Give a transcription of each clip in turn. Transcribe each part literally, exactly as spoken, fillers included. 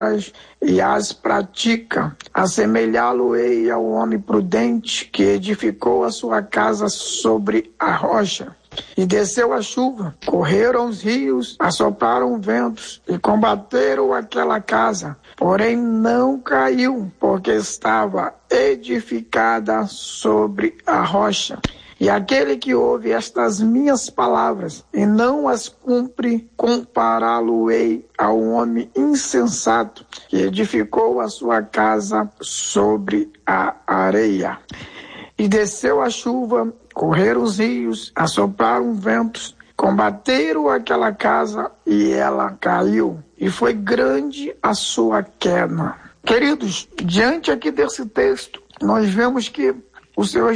e as pratica. Assemelhá-lo-ei ao homem prudente que edificou a sua casa sobre a rocha. E desceu a chuva, correram os rios, assopraram ventos e combateram aquela casa. Porém não caiu, porque estava edificada sobre a rocha. E aquele que ouve estas minhas palavras e não as cumpre, compará-lo-ei ao homem insensato que edificou a sua casa sobre a areia. E desceu a chuva, correram os rios, assopraram ventos, combateram aquela casa e ela caiu. E foi grande a sua queda. Queridos, diante aqui desse texto, nós vemos que o Senhor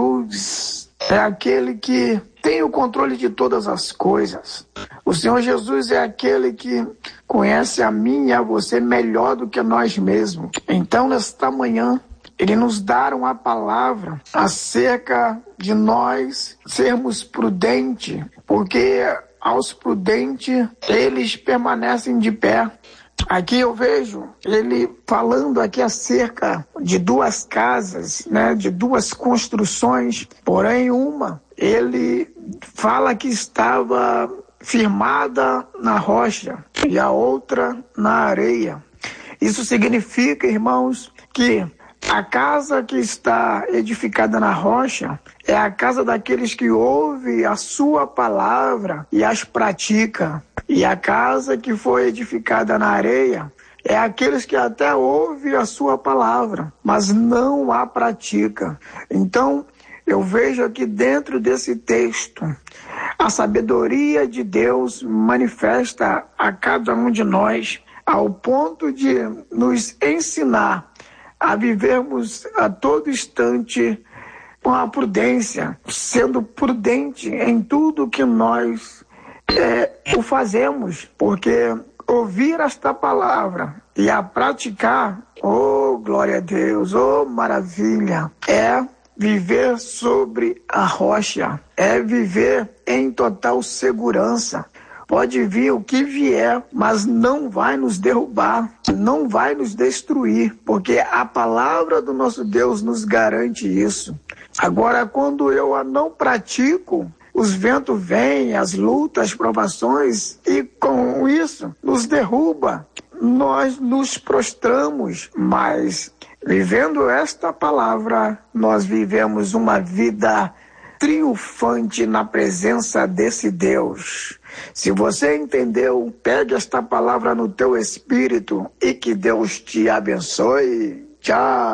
Jesus é aquele que tem o controle de todas as coisas. O Senhor Jesus é aquele que conhece a mim e a você melhor do que nós mesmos. Então, nesta manhã, Ele nos dá uma palavra acerca de nós sermos prudentes, porque aos prudentes, eles permanecem de pé. Aqui eu vejo ele falando aqui acerca de duas casas, né, de duas construções, porém uma, ele fala que estava firmada na rocha e a outra na areia. Isso significa, irmãos, que a casa que está edificada na rocha é a casa daqueles que ouvem a sua palavra e as pratica. E a casa que foi edificada na areia é aqueles que até ouvem a sua palavra, mas não a pratica. Então, eu vejo aqui dentro desse texto, a sabedoria de Deus manifesta a cada um de nós, ao ponto de nos ensinar a vivermos a todo instante com a prudência, sendo prudente em tudo que nós é, o fazemos, porque ouvir esta palavra e a praticar, oh glória a Deus, oh maravilha, é viver sobre a rocha, é viver em total segurança. Pode vir o que vier, mas não vai nos derrubar, não vai nos destruir, porque a palavra do nosso Deus nos garante isso. Agora, quando eu a não pratico, os ventos vêm, as lutas, as provações, e com isso nos derruba. Nós nos prostramos, mas vivendo esta palavra, nós vivemos uma vida triunfante na presença desse Deus. Se você entendeu, pegue esta palavra no teu espírito e que Deus te abençoe. Tchau.